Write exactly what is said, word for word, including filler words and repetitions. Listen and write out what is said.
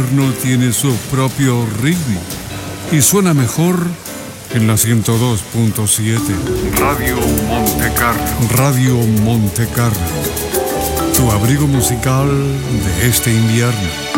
invierno tiene su propio ritmo y suena mejor en la ciento dos punto siete. Radio Monte Carlo. Radio Monte Carlo. Tu abrigo musical de este invierno.